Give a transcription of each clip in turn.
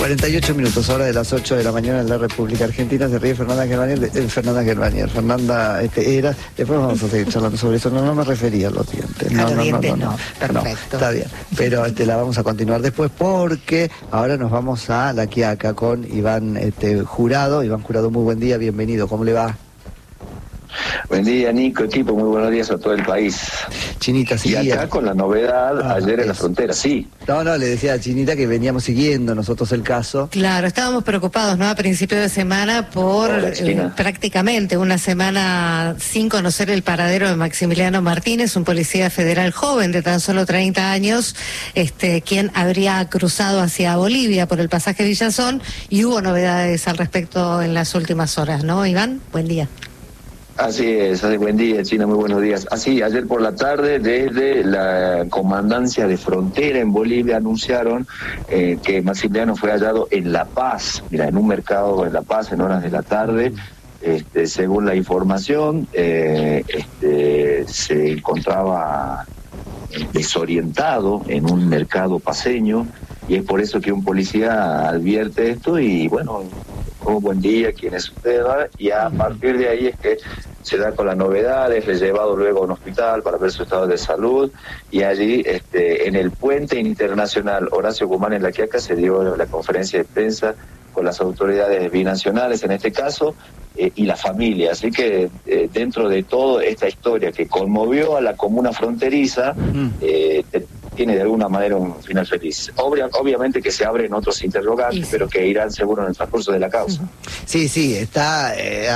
48 minutos, hora de las 8 de la mañana en la República Argentina. Se ríe Fernanda Germanier. Fernanda era. Después vamos a seguir charlando sobre eso. No me refería a los dientes. No. Perfecto. No, está bien. Pero la vamos a continuar después porque ahora nos vamos a La Quiaca con Iván Jurado. Iván Jurado, muy buen día, bienvenido. ¿Cómo le va? Buen día, Nico, equipo, muy buenos días a todo el país. Chinita, sí. Y acá con la novedad, ayer en la frontera, sí. No, le decía a Chinita que veníamos siguiendo nosotros el caso. Claro, estábamos preocupados, ¿no? A principio de semana por prácticamente una semana sin conocer el paradero de Maximiliano Martínez, un policía federal joven de tan solo 30 años, quien habría cruzado hacia Bolivia por el pasaje Villazón, y hubo novedades al respecto en las últimas horas, ¿no, Iván? Buen día. Así es, buen día, China, muy buenos días. Así, ayer por la tarde, desde la Comandancia de Frontera en Bolivia, anunciaron que Maximiliano fue hallado en La Paz, en un mercado en La Paz, en horas de la tarde. Según la información, se encontraba desorientado en un mercado paceño, y es por eso que un policía advierte esto y, bueno, buen día, ¿quién es usted? Y a partir de ahí es que se da con las novedades, es llevado luego a un hospital para ver su estado de salud, y allí en el puente internacional Horacio Guzmán en La Quiaca se dio la conferencia de prensa con las autoridades binacionales en este caso y la familia. Así que dentro de toda esta historia que conmovió a la comuna fronteriza, tiene de alguna manera un final feliz. Obviamente que se abren otros interrogantes, pero que irán seguro en el transcurso de la causa. Sí, está,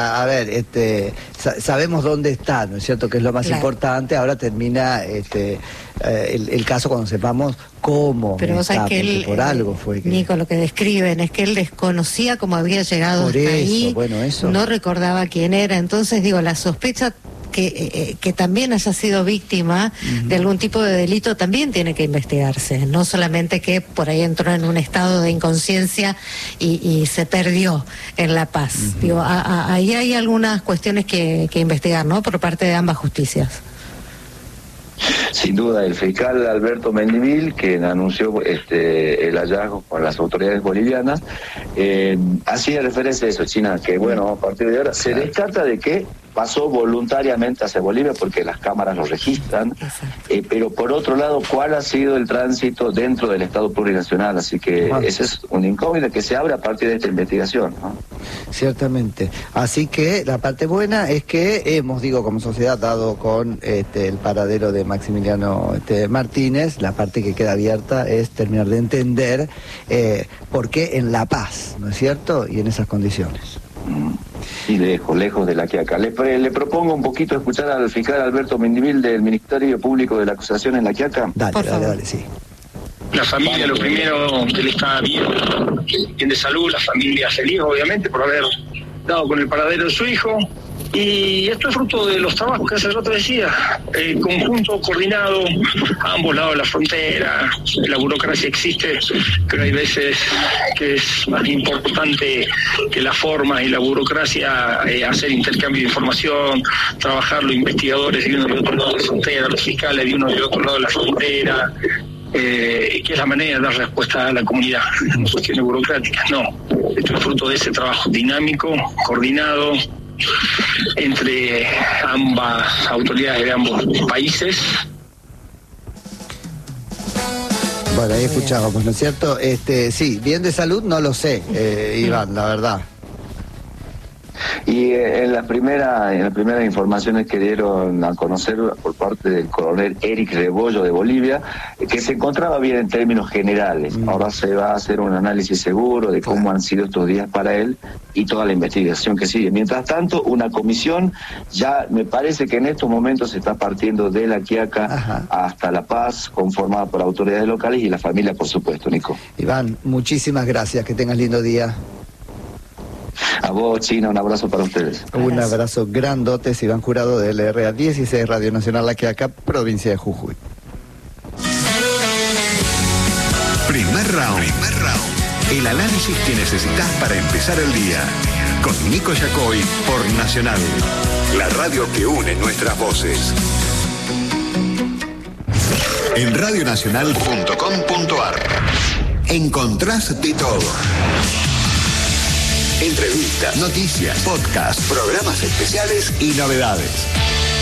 sabemos dónde está, ¿no es cierto? Que es lo más importante. Ahora termina el caso cuando sepamos cómo. Pero vos sabés que él, por algo fue que... Nico, lo que describen es que él desconocía cómo había llegado hasta ahí, no recordaba quién era. Entonces, la sospecha que también haya sido víctima de algún tipo de delito también tiene que investigarse, no solamente que por ahí entró en un estado de inconsciencia y se perdió en La Paz. Ahí hay algunas cuestiones que investigar, ¿no? Por parte de ambas justicias. Sin duda, el fiscal Alberto Mendivil, quien anunció el hallazgo con las autoridades bolivianas, hacía referencia a eso, China, que a partir de ahora se descarta de que pasó voluntariamente hacia Bolivia porque las cámaras lo registran, pero por otro lado, ¿cuál ha sido el tránsito dentro del Estado plurinacional? Así que ese es un incógnito que se abre a partir de esta investigación, ¿no? Ciertamente. Así que la parte buena es que hemos, como sociedad, dado con el paradero de Maximiliano Martínez. La parte que queda abierta es terminar de entender por qué en La Paz, ¿no es cierto? Y en esas condiciones. Y lejos de La Quiaca. Le propongo un poquito escuchar al fiscal Alberto Mendivil del Ministerio Público de la Acusación en La Quiaca. Dale, sí. La familia, lo primero, que él está bien de salud, la familia feliz, obviamente, por haber dado con el paradero de su hijo. Y esto es fruto de los trabajos que hace rato decía, conjunto, coordinado, a ambos lados de la frontera. La burocracia existe, pero hay veces que es más importante que la forma y la burocracia, hacer intercambio de información, trabajar los investigadores de uno y de otro lado de la frontera, los fiscales de uno y de otro lado de la frontera, que es la manera de dar respuesta a la comunidad en cuestiones burocráticas. No, esto es fruto de ese trabajo dinámico, coordinado, entre ambas autoridades de ambos países. Bueno, ahí escuchábamos, ¿no es cierto? Sí, bien de salud no lo sé, Iván, la verdad. Y en las primeras informaciones que dieron a conocer por parte del coronel Eric Rebollo de Bolivia, que se encontraba bien en términos generales. Ahora se va a hacer un análisis seguro de cómo han sido estos días para él y toda la investigación que sigue. Mientras tanto, una comisión ya me parece que en estos momentos se está partiendo de La Quiaca hasta La Paz, conformada por autoridades locales y la familia, por supuesto, Nico. Iván, muchísimas gracias, que tengas lindo día. A vos, China, un abrazo para ustedes. Un abrazo grandote, Iván Jurado de LRA 16 Radio Nacional La Quiaca, provincia de Jujuy. Primer round. El análisis que necesitas para empezar el día. Con Nico Yacoy por Nacional, la radio que une nuestras voces. En radionacional.com.ar encontrás de todo. Entrevistas, noticias, podcasts, programas especiales y novedades.